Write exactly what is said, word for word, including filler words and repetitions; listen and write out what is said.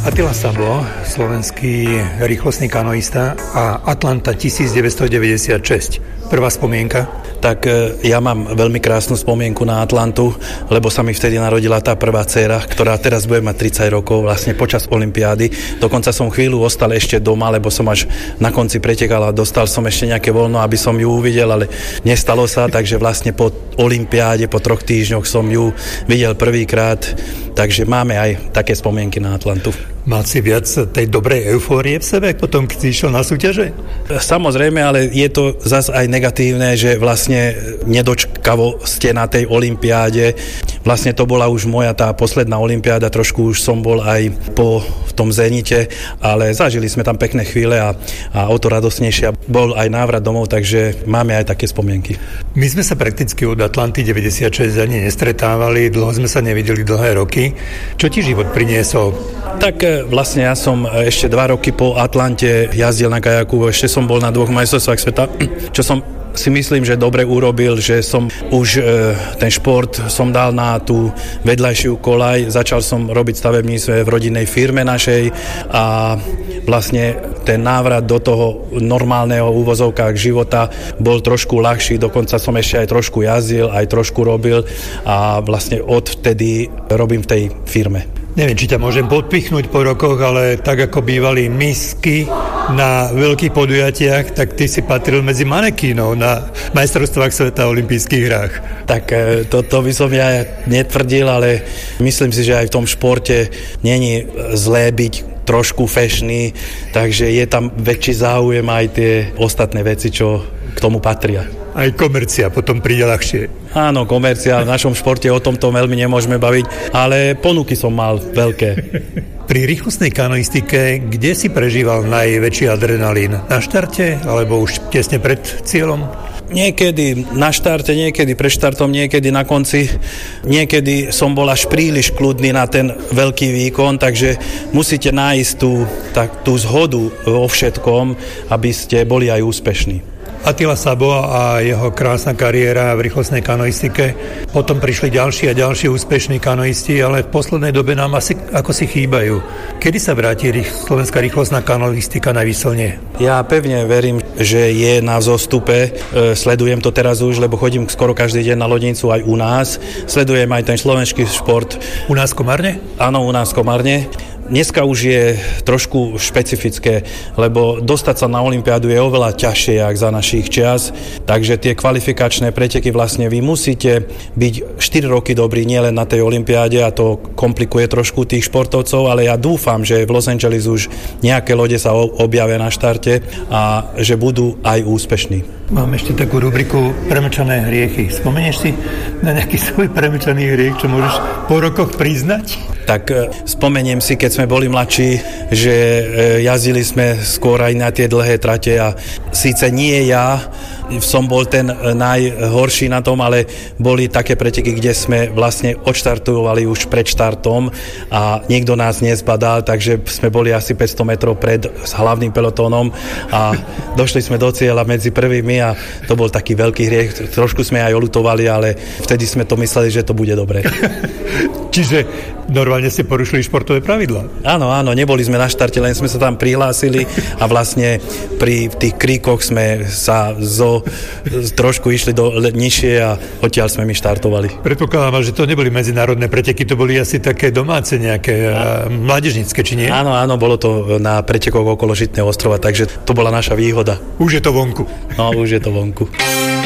Attila Sabo, slovenský rýchlostný kanoista, a Atlanta devätnásťstodeväťdesiatšesť. Prvá spomienka? Tak ja mám veľmi krásnu spomienku na Atlantu, lebo sa mi vtedy narodila tá prvá dcéra, ktorá teraz bude mať tridsať rokov, vlastne počas olympiády. Dokonca som chvíľu ostal ešte doma, lebo som až na konci pretekal a dostal som ešte nejaké voľno, aby som ju uvidel, ale nestalo sa, takže vlastne po olympiáde, po troch týždňoch som ju videl prvýkrát, takže máme aj také spomienky na Atlantu. Mal si viac tej dobrej eufórie v sebe potom, keď si išiel na súťaže? Samozrejme, ale je to zase aj negatívne, že vlastne nedočkavo ste na tej olympiáde. Vlastne to bola už moja tá posledná olympiáda, trošku už som bol aj po v tom zenite, ale zažili sme tam pekné chvíle a, a o to radosnejšia bol aj návrat domov, takže máme aj také spomienky. My sme sa prakticky od Atlanty deväťdesiatšesť ani nestretávali, dlho sme sa nevideli, dlhé roky. Čo ti život priniesol? Tak vlastne ja som ešte dva roky po Atlante jazdil na kajaku, ešte som bol na dvoch majstrovstvách sveta, čo som si myslím, že dobre urobil, že som už e, ten šport som dal na tú vedľajšiu koľaj, začal som robiť stavebníctvo v rodinnej firme našej a vlastne ten návrat do toho normálneho úvozovkách života bol trošku ľahší, dokonca som ešte aj trošku jazdil, aj trošku robil a vlastne odvtedy robím v tej firme. Neviem, či ťa môžem podpichnúť po rokoch, ale tak ako bývali misky na veľkých podujatiach, tak ty si patril medzi manekínov na majstrovstvách sveta a olympijských hrách. Tak to, to by som ja netvrdil, ale myslím si, že aj v tom športe není zlé byť trošku fešný, takže je tam väčší záujem aj tie ostatné veci, čo k tomu patria. Aj komercia potom príde ľahšie. Áno, komercia, v našom športe o tomto veľmi nemôžeme baviť, ale ponuky som mal veľké. Pri rýchlostnej kanoistike, kde si prežíval najväčší adrenalín? Na štarte, alebo už tesne pred cieľom? Niekedy na štarte, niekedy pred štartom, niekedy na konci. Niekedy som bol až príliš kľudný na ten veľký výkon, takže musíte nájsť tú, tak, tú zhodu vo všetkom, aby ste boli aj úspešní. Attila Sabo a jeho krásna kariéra v rýchlostnej kanoistike. Potom prišli ďalší a ďalší úspešní kanoisti, ale v poslednej dobe nám asi ako si chýbajú. Kedy sa vráti slovenská rýchlostná kanoistika na výslnie? Ja pevne verím, že je na vzostupe. E, sledujem to teraz už, lebo chodím skoro každý deň na lodnicu aj u nás. Sledujem aj ten slovenský šport. U nás v Komárne? Áno, u nás v Komárne. Dneska už je trošku špecifické, lebo dostať sa na olympiádu je oveľa ťažšie, jak za našich čias, takže tie kvalifikačné preteky vlastne vy musíte byť štyri roky dobrí nielen na tej olympiáde a to komplikuje trošku tých športovcov, ale ja dúfam, že v Los Angeles už nejaké lode sa objavia na štarte a že budú aj úspešní. Mám ešte takú rubriku premlčané hriechy. Spomenieš si na nejaký svoj premlčaný hriech, čo môžeš po rokoch priznať? Tak spomeniem si, keď sme boli mladší, že jazdili sme skôr aj na tie dlhé trate a síce nie ja som bol ten najhorší na tom, ale boli také preteky, kde sme vlastne odštartovali už pred štartom a nikto nás nezbadal, takže sme boli asi päťsto metrov pred s hlavným pelotónom a došli sme do cieľa medzi prvými a to bol taký veľký hriech. Trošku sme aj oľutovali, ale vtedy sme to mysleli, že to bude dobre. Čiže normálne ste porušili športové pravidlá? Áno, áno, neboli sme na štarte, len sme sa tam prihlásili a vlastne pri tých kríkoch sme sa zo trošku išli do nižšie a odtiaľ sme my štartovali. Predpokladám, že to neboli medzinárodné preteky, to boli asi také domáce nejaké mládežnícke, či nie? Áno, áno, bolo to na pretekoch okolo Žitného ostrova, takže to bola naša výhoda. Už je to vonku. No, už je to vonku.